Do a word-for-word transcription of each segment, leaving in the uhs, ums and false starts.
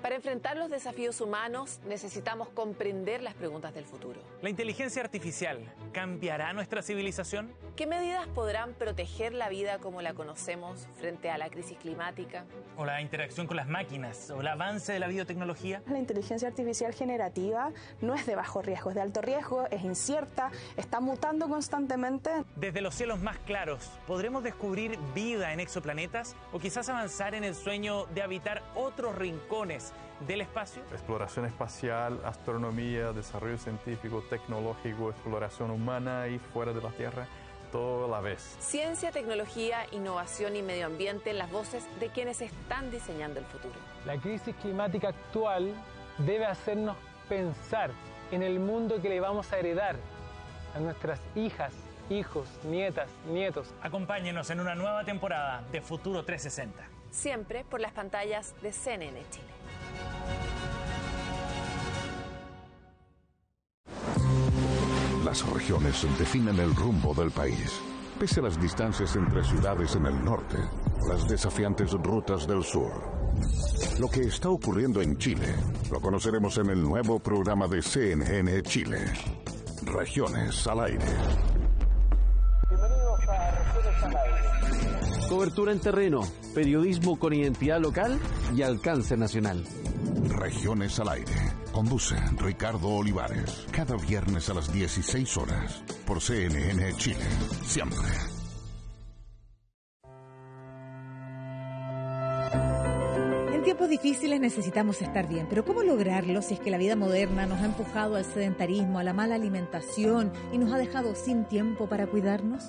Para enfrentar los desafíos humanos necesitamos comprender las preguntas del futuro. ¿La inteligencia artificial cambiará nuestra civilización? ¿Qué medidas podrán proteger la vida como la conocemos frente a la crisis climática? ¿O la interacción con las máquinas? ¿O el avance de la biotecnología? La inteligencia artificial generativa no es de bajo riesgo, es de alto riesgo, es incierta, está mutando constantemente. Desde los cielos más claros, ¿podremos descubrir vida en exoplanetas? ¿O quizás avanzar en el sueño de habitar otros rincones del espacio? Exploración espacial, astronomía, desarrollo científico, tecnológico, exploración humana y fuera de la Tierra, todo a la vez. Ciencia, tecnología, innovación y medio ambiente, las voces de quienes están diseñando el futuro. La crisis climática actual debe hacernos pensar en el mundo que le vamos a heredar a nuestras hijas, hijos, nietas, nietos. Acompáñenos en una nueva temporada de Futuro trescientos sesenta. Siempre por las pantallas de C N N Chile. Las regiones definen el rumbo del país. Pese a las distancias entre ciudades en el norte, las desafiantes rutas del sur. Lo que está ocurriendo en Chile lo conoceremos en el nuevo programa de C N N Chile. Regiones al aire. Bienvenidos a Regiones al aire. Cobertura en terreno, periodismo con identidad local y alcance nacional. Regiones al aire. Conduce Ricardo Olivares. Cada viernes a las dieciséis horas por C N N Chile. Siempre. En tiempos difíciles necesitamos estar bien, pero ¿cómo lograrlo si es que la vida moderna nos ha empujado al sedentarismo, a la mala alimentación y nos ha dejado sin tiempo para cuidarnos?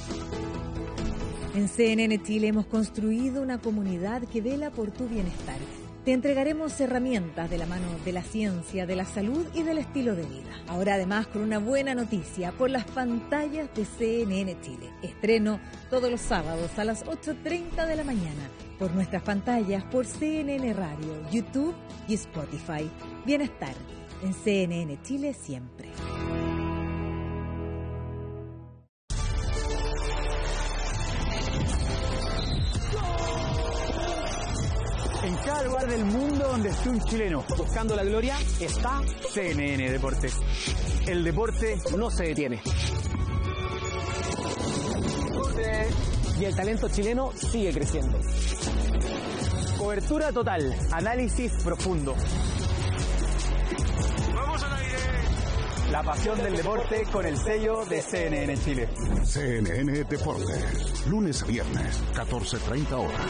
En C N N Chile hemos construido una comunidad que vela por tu bienestar. Te entregaremos herramientas de la mano de la ciencia, de la salud y del estilo de vida. Ahora además con una buena noticia por las pantallas de C N N Chile. Estreno todos los sábados a las ocho treinta de la mañana por nuestras pantallas por C N N Radio, YouTube y Spotify. Bienestar en C N N Chile siempre. En cada lugar del mundo donde esté un chileno buscando la gloria, está C N N Deportes. El deporte no se detiene. Y el talento chileno sigue creciendo. Cobertura total, análisis profundo. ¡Vamos al aire! La pasión del deporte con el sello de C N N Chile. C N N Deportes. Lunes a viernes, catorce treinta horas.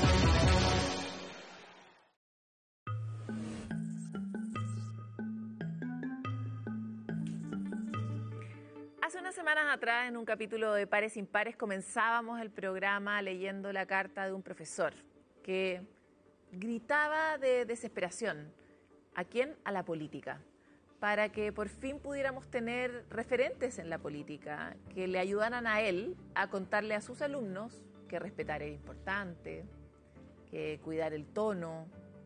Hace unas semanas atrás, en un capítulo de Pares Impares, comenzábamos el programa leyendo la carta de un profesor que gritaba de desesperación. ¿A quién? A la política. Para que por fin pudiéramos tener referentes en la política que le ayudaran a él a contarle a sus alumnos que respetar era importante, que cuidar el tono,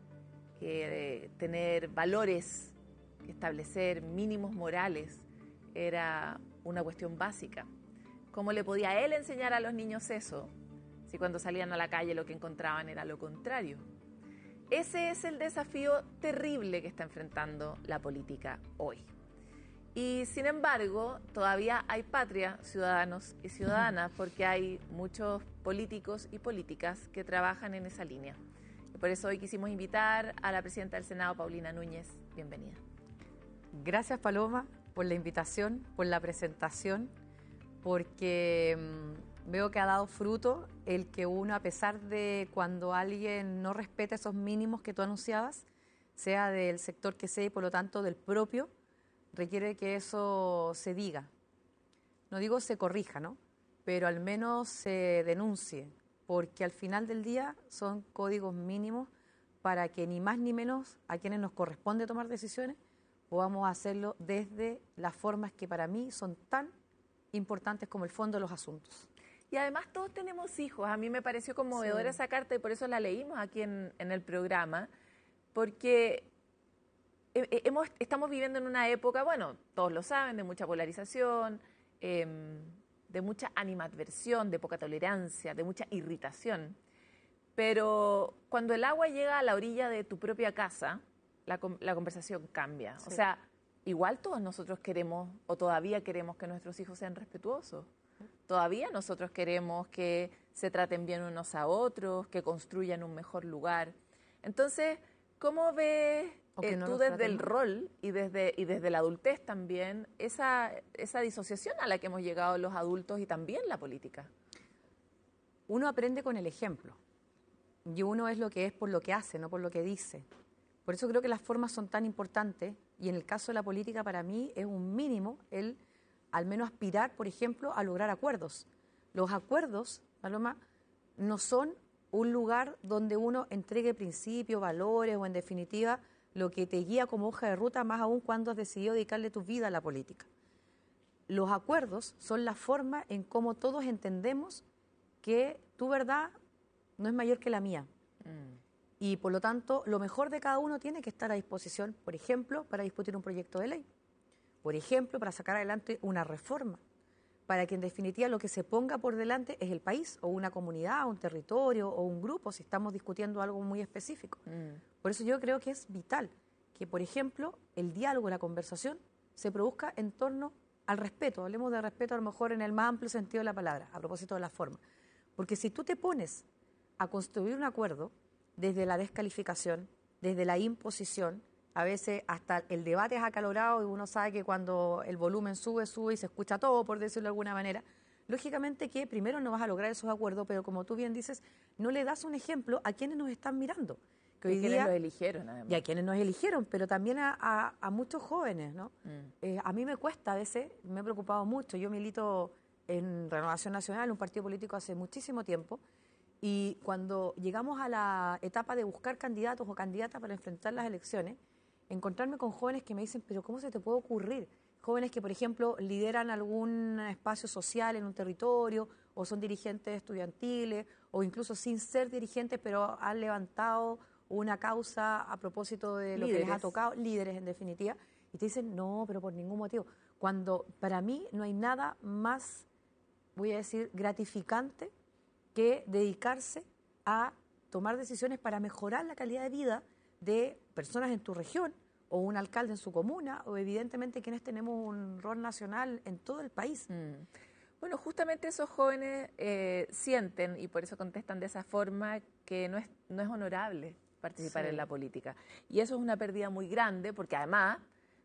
que tener valores, que establecer mínimos morales era una cuestión básica. ¿Cómo le podía él enseñar a los niños eso si cuando salían a la calle lo que encontraban era lo contrario? Ese es el desafío terrible que está enfrentando la política hoy. Y sin embargo, todavía hay patria, ciudadanos y ciudadanas, porque hay muchos políticos y políticas que trabajan en esa línea. Y por eso hoy quisimos invitar a la presidenta del Senado, Paulina Núñez. Bienvenida. Gracias, Paloma, por la invitación, por la presentación, porque mmm, veo que ha dado fruto el que uno, a pesar de cuando alguien no respeta esos mínimos que tú anunciabas, sea del sector que sea y por lo tanto del propio, requiere que eso se diga. No digo se corrija, ¿no? Pero al menos se denuncie, porque al final del día son códigos mínimos para que ni más ni menos a quienes nos corresponde tomar decisiones podamos hacerlo desde las formas que para mí son tan importantes como el fondo de los asuntos. Y además todos tenemos hijos. A mí me pareció conmovedora Sí. esa carta y por eso la leímos aquí en, en el programa, porque hemos, estamos viviendo en una época, bueno, todos lo saben, de mucha polarización, eh, de mucha animadversión, de poca tolerancia, de mucha irritación. pero cuando el agua llega a la orilla de tu propia casa, la, la conversación cambia. Sí. O sea, igual todos nosotros queremos, o todavía queremos que nuestros hijos sean respetuosos. Todavía nosotros queremos que se traten bien unos a otros, que construyan un mejor lugar. Entonces, ¿cómo ves eh, no tú desde el rol y desde, y desde la adultez también esa, esa disociación a la que hemos llegado los adultos y también la política? Uno aprende con el ejemplo y uno es lo que es por lo que hace, no por lo que dice. Por eso creo que las formas son tan importantes y en el caso de la política para mí es un mínimo el al menos aspirar, por ejemplo, a lograr acuerdos. Los acuerdos, Paloma, no son un lugar donde uno entregue principios, valores o, en definitiva, lo que te guía como hoja de ruta, más aún cuando has decidido dedicarle tu vida a la política. Los acuerdos son la forma en cómo todos entendemos que tu verdad no es mayor que la mía. Mm. Y, por lo tanto, lo mejor de cada uno tiene que estar a disposición, por ejemplo, para discutir un proyecto de ley. Por ejemplo, para sacar adelante una reforma, para que en definitiva lo que se ponga por delante es el país, o una comunidad, un territorio, o un grupo, si estamos discutiendo algo muy específico. Mm. Por eso yo creo que es vital que, por ejemplo, el diálogo, la conversación, se produzca en torno al respeto. Hablemos de respeto a lo mejor en el más amplio sentido de la palabra, a propósito de la forma. Porque si tú te pones a construir un acuerdo desde la descalificación, desde la imposición, a veces hasta el debate es acalorado y uno sabe que cuando el volumen sube, sube y se escucha todo, por decirlo de alguna manera. Lógicamente que primero no vas a lograr esos acuerdos, pero como tú bien dices, no le das un ejemplo a quienes nos están mirando. Que hoy y día, quienes nos eligieron, además. Y a quienes nos eligieron, pero también a, a, a muchos jóvenes, ¿no? Mm. Eh, a mí me cuesta a veces, me he preocupado mucho. Yo milito en Renovación Nacional, un partido político hace muchísimo tiempo, y cuando llegamos a la etapa de buscar candidatos o candidatas para enfrentar las elecciones, encontrarme con jóvenes que me dicen, pero ¿cómo se te puede ocurrir? Jóvenes que, por ejemplo, lideran algún espacio social en un territorio, o son dirigentes estudiantiles, o incluso sin ser dirigentes, pero han levantado una causa a propósito de lo líderes. que les ha tocado, líderes en definitiva, y te dicen, no, pero por ningún motivo. Cuando para mí no hay nada más, voy a decir, gratificante que dedicarse a tomar decisiones para mejorar la calidad de vida de personas en tu región, o un alcalde en su comuna, o evidentemente quienes tenemos un rol nacional en todo el país. Mm. Bueno, justamente esos jóvenes eh, sienten, y por eso contestan de esa forma, que no es, no es honorable participar sí. en la política. Y eso es una pérdida muy grande, porque además,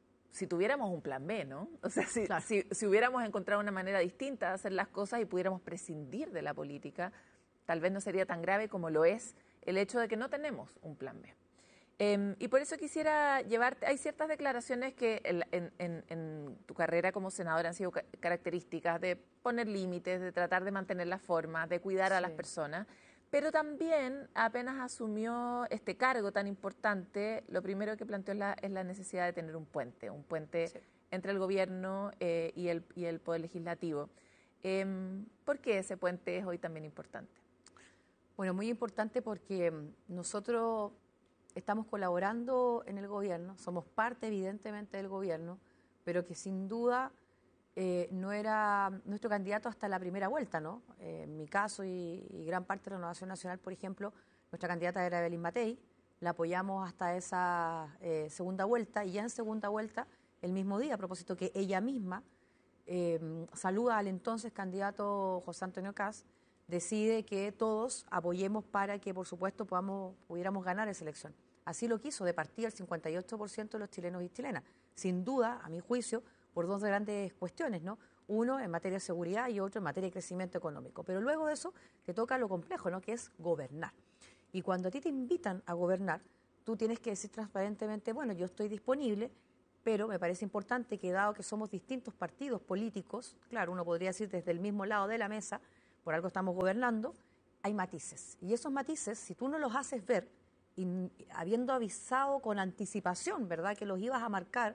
si tuviéramos un plan B, ¿no? O sea, si, claro. si, si hubiéramos encontrado una manera distinta de hacer las cosas y pudiéramos prescindir de la política, tal vez no sería tan grave como lo es el hecho de que no tenemos un plan B. Eh, y por eso quisiera llevarte, hay ciertas declaraciones que en, en, en tu carrera como senadora han sido ca características de poner límites, de tratar de mantener la forma, de cuidar sí. a las personas, pero también apenas asumió este cargo tan importante, lo primero que planteó es la, es la necesidad de tener un puente, un puente sí. entre el gobierno eh, y, el, y el Poder Legislativo. Eh, ¿Por qué ese puente es hoy también importante? Bueno, muy importante porque nosotros estamos colaborando en el gobierno, somos parte evidentemente del gobierno, pero que sin duda eh, no era nuestro candidato hasta la primera vuelta, ¿no? Eh, en mi caso y, y gran parte de la Renovación Nacional, por ejemplo, nuestra candidata era Evelyn Matei, la apoyamos hasta esa eh, segunda vuelta, y ya en segunda vuelta, el mismo día, a propósito que ella misma eh, saluda al entonces candidato José Antonio Kast, decide que todos apoyemos para que, por supuesto, podamos, pudiéramos ganar esa elección. Así lo quiso de partida el cincuenta y ocho por ciento de los chilenos y chilenas. Sin duda, a mi juicio, por dos grandes cuestiones, ¿no? Uno en materia de seguridad y otro en materia de crecimiento económico. Pero luego de eso te toca lo complejo, ¿no? Que es gobernar. Y cuando a ti te invitan a gobernar, tú tienes que decir transparentemente, bueno, yo estoy disponible, pero me parece importante que, dado que somos distintos partidos políticos, claro, uno podría decir desde el mismo lado de la mesa, por algo estamos gobernando, hay matices. Y esos matices, si tú no los haces ver, y habiendo avisado con anticipación, ¿verdad?, que los ibas a marcar,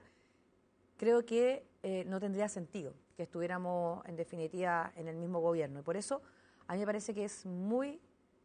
creo que eh, no tendría sentido que estuviéramos, en definitiva, en el mismo gobierno. Y por eso, a mí me parece que es muy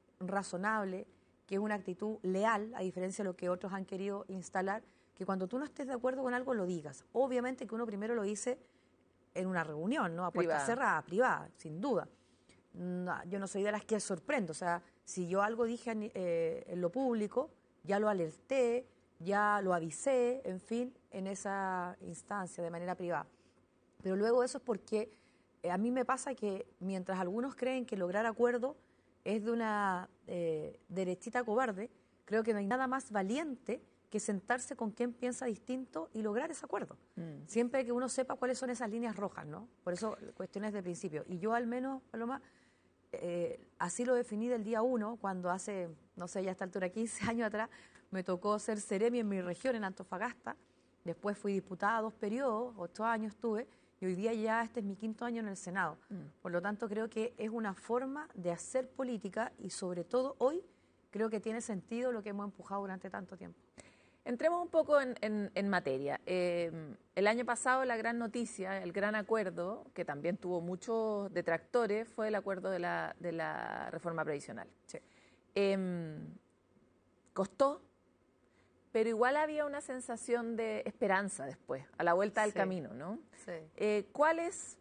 razonable, que es una actitud leal, a diferencia de lo que otros han querido instalar, que cuando tú no estés de acuerdo con algo, lo digas. Obviamente que uno primero lo dice en una reunión, ¿no?, a puerta cerrada, privada, sin duda. no, yo no soy de las que sorprendo. O sea, si yo algo dije en, eh, en lo público, ya lo alerté, ya lo avisé, en fin, en esa instancia, de manera privada. Pero luego eso es porque eh, a mí me pasa que mientras algunos creen que lograr acuerdo es de una eh, derechita cobarde, creo que no hay nada más valiente que sentarse con quien piensa distinto y lograr ese acuerdo. Mm. Siempre que uno sepa cuáles son esas líneas rojas, ¿no? Por eso, cuestiones de principio. Y yo al menos, Paloma, eh, así lo definí del día uno, cuando hace, no sé, ya a esta altura, quince años atrás, me tocó ser seremi en mi región, en Antofagasta. Después fui diputada dos periodos, ocho años estuve, y hoy día ya este es mi quinto año en el Senado. Mm. Por lo tanto, creo que es una forma de hacer política y sobre todo hoy creo que tiene sentido lo que hemos empujado durante tanto tiempo. Entremos un poco en, en, en materia. Eh, el año pasado la gran noticia, el gran acuerdo, que también tuvo muchos detractores, fue el acuerdo de la, de la reforma previsional. Sí. Eh, costó, pero igual había una sensación de esperanza después, a la vuelta del sí. camino, ¿no? Sí. Eh, ¿Cuál es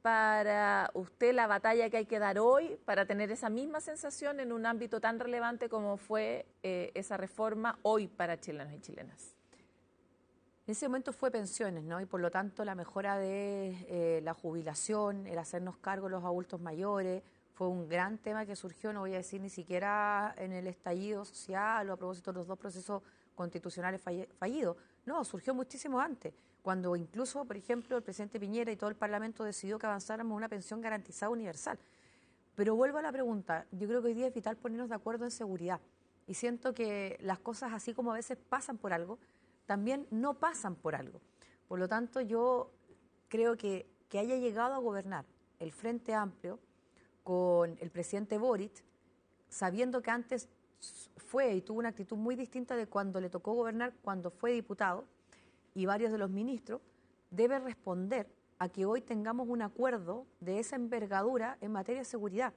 para usted la batalla que hay que dar hoy para tener esa misma sensación en un ámbito tan relevante como fue eh, esa reforma hoy para chilenos y chilenas? En ese momento fue pensiones, ¿no? Y por lo tanto la mejora de eh, la jubilación, el hacernos cargo de los adultos mayores, fue un gran tema que surgió, no voy a decir ni siquiera en el estallido social o a propósito de los dos procesos constitucionales fallidos. No, surgió muchísimo antes, cuando incluso, por ejemplo, el presidente Piñera y todo el Parlamento decidió que avanzáramos una pensión garantizada universal. Pero vuelvo a la pregunta, yo creo que hoy día es vital ponernos de acuerdo en seguridad. Y siento que las cosas, así como a veces pasan por algo, también no pasan por algo. Por lo tanto, yo creo que, que haya llegado a gobernar el Frente Amplio con el presidente Boric, sabiendo que antes fue y tuvo una actitud muy distinta de cuando le tocó gobernar, cuando fue diputado, y varios de los ministros, debe responder a que hoy tengamos un acuerdo de esa envergadura en materia de seguridad.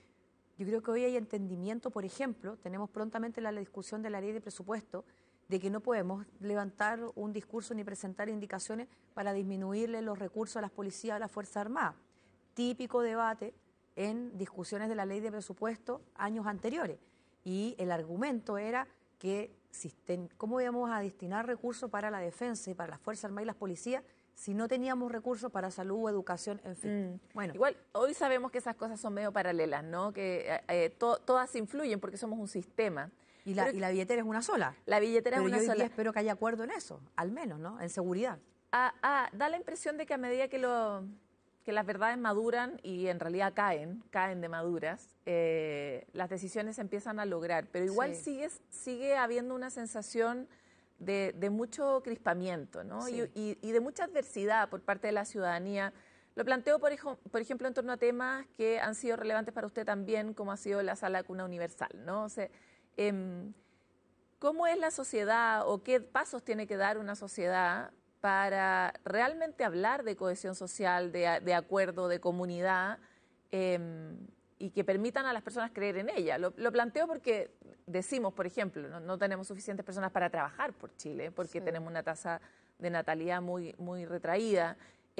Yo creo que hoy hay entendimiento, por ejemplo, tenemos prontamente la discusión de la ley de presupuesto, de que no podemos levantar un discurso ni presentar indicaciones para disminuirle los recursos a las policías, a las Fuerzas Armadas. Típico debate en discusiones de la ley de presupuesto años anteriores. Y el argumento era que si ten, cómo íbamos a destinar recursos para la defensa y para las Fuerzas Armadas y las policías si no teníamos recursos para salud, educación, en fin. Mm. Bueno, igual hoy sabemos que esas cosas son medio paralelas, ¿no? Que eh, to, todas influyen porque somos un sistema. Y la, y la billetera es una sola. La billetera Pero es una yo hoy sola. día espero que haya acuerdo en eso, al menos, ¿no? En seguridad. Ah, ah, da la impresión de que a medida que lo que las verdades maduran y en realidad caen, caen de maduras, eh, las decisiones se empiezan a lograr, pero igual sí. sigue, sigue habiendo una sensación de, de mucho crispamiento, ¿no? Sí. Y, y, y de mucha adversidad por parte de la ciudadanía. Lo planteo, por, ej por ejemplo, en torno a temas que han sido relevantes para usted también, como ha sido la sala de cuna universal, ¿no? O sea, eh, ¿cómo es la sociedad o qué pasos tiene que dar una sociedad para realmente hablar de cohesión social, de, de acuerdo, de comunidad, eh, y que permitan a las personas creer en ella? Lo, lo planteo porque decimos, por ejemplo, no, no tenemos suficientes personas para trabajar por Chile, porque sí. tenemos una tasa de natalidad muy, muy retraída,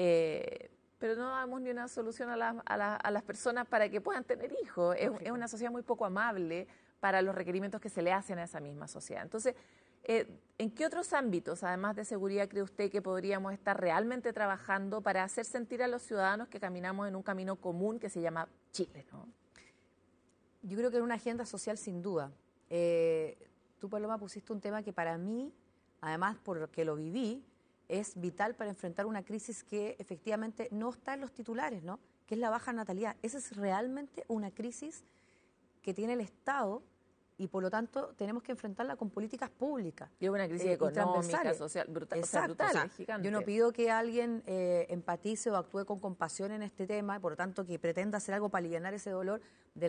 eh, pero no damos ni una solución a, la, a, la, a las personas para que puedan tener hijos. Es, es una sociedad muy poco amable para los requerimientos que se le hacen a esa misma sociedad. Entonces, Eh, ¿en qué otros ámbitos, además de seguridad, cree usted que podríamos estar realmente trabajando para hacer sentir a los ciudadanos que caminamos en un camino común que se llama Chile, ¿no? Yo creo que en una agenda social, sin duda. Eh, tú, Paloma, pusiste un tema que para mí, además porque lo viví, es vital para enfrentar una crisis que efectivamente no está en los titulares, ¿no? Que es la baja natalidad. Esa es realmente una crisis que tiene el Estado y por lo tanto tenemos que enfrentarla con políticas públicas. Y una crisis eh, económica, social, brutal. Exacto, o sea, brutal, o sea, es gigante. Yo no pido que alguien eh, empatice o actúe con compasión en este tema, y por lo tanto que pretenda hacer algo para aliviar ese dolor de la